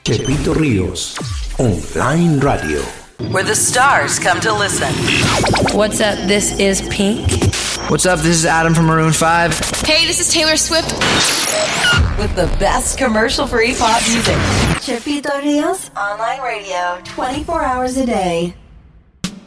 Chepito Ríos Online Radio, where the stars come to listen. What's up? This is Pink. What's up? This is Adam from Maroon 5. Hey, this is Taylor Swift. With the best commercial-free pop music. Chepito Ríos Online Radio, 24 hours a day.